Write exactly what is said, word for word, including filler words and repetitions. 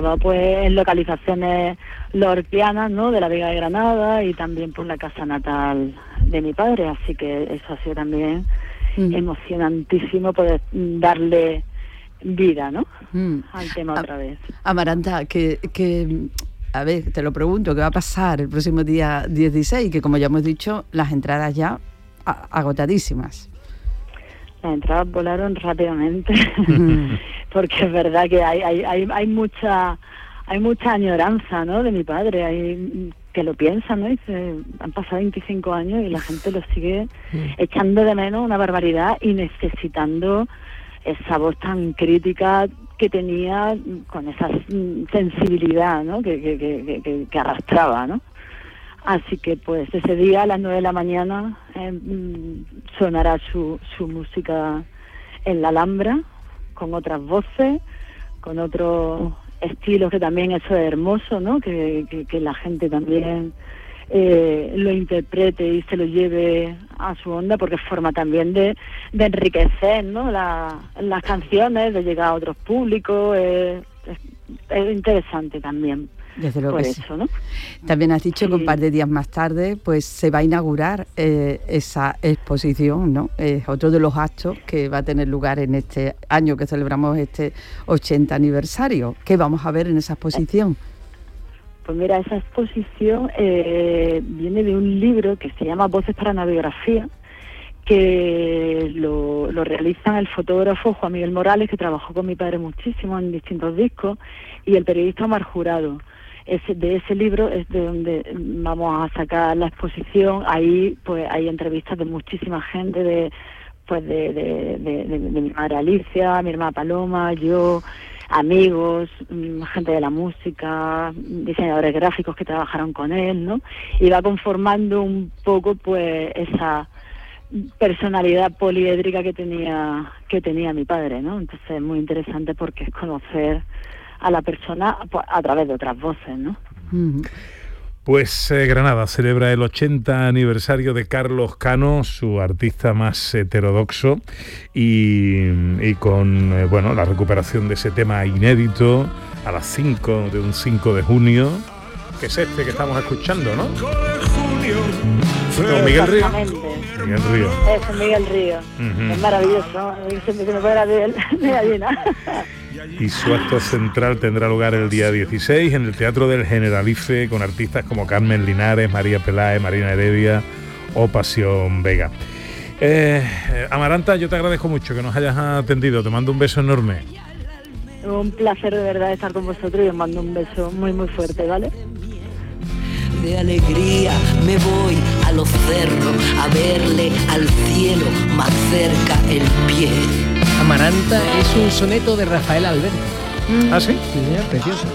estaba pues en localizaciones lorquianas, ¿no?, de la Vega de Granada, y también por la casa natal de mi padre, así que eso ha sido también mm. emocionantísimo, poder darle vida, ¿no?, mm. al tema a, otra vez. Amaranta, que, que, a ver, te lo pregunto, ¿qué va a pasar el próximo día dieciséis? Que como ya hemos dicho, las entradas ya a, agotadísimas. Las entradas volaron rápidamente, mm. porque es verdad que hay, hay, hay, hay mucha hay mucha añoranza, ¿no?, de mi padre, hay que lo piensan, ¿no? Y se, han pasado veinticinco años y la gente lo sigue mm. echando de menos una barbaridad y necesitando esa voz tan crítica que tenía, con esa sensibilidad, ¿no?, que, que, que, que, que arrastraba, ¿no? Así que pues ese día a las nueve de la mañana eh, sonará su, su música en la Alhambra, con otras voces, con otros estilos, que también eso es hermoso, ¿no?, que, que, que la gente también eh, lo interprete y se lo lleve a su onda, porque es forma también de, de enriquecer, ¿no?, la, las canciones, de llegar a otros públicos, eh, es, es interesante también. Desde luego por que eso, sí. ¿no? También has dicho sí. que un par de días más tarde pues se va a inaugurar eh, esa exposición, ¿no? Es otro de los actos que va a tener lugar en este año que celebramos este ochenta aniversario. ¿Qué vamos a ver en esa exposición? Pues mira, esa exposición eh, viene de un libro que se llama Voces para una biografía, que lo, lo realizan el fotógrafo Juan Miguel Morales, que trabajó con mi padre muchísimo en distintos discos, y el periodista Omar Jurado. Ese, de ese libro es de donde vamos a sacar la exposición. Ahí pues hay entrevistas de muchísima gente, de pues de, de, de, de, de mi madre Alicia, mi hermana Paloma, yo, amigos, gente de la música, diseñadores gráficos que trabajaron con él, ¿no? Y va conformando un poco pues esa personalidad poliédrica que tenía que tenía mi padre, ¿no? Entonces es muy interesante porque es conocer a la persona a través de otras voces, ¿no? Pues eh, Granada celebra el ochenta aniversario de Carlos Cano, su artista más heterodoxo, y, y con eh, bueno, la recuperación de ese tema inédito a las cinco de un cinco de junio, que es este que estamos escuchando, ¿no? Con Miguel Río. Miguel Río. Es Miguel Río. Uh-huh. Es maravilloso. Se me pone la piel de gallina. Y su acto central tendrá lugar el día dieciséis en el Teatro del Generalife, con artistas como Carmen Linares, María Peláez, Marina Heredia o Pasión Vega. Eh, Amaranta, yo te agradezco mucho que nos hayas atendido. Te mando un beso enorme. Un placer de verdad estar con vosotros y os mando un beso muy muy fuerte, ¿vale? De alegría me voy a los cerros a verle al cielo más cerca el pie. Amaranta es un soneto de Rafael Alberti. ¿Ah, sí? Sí, precioso.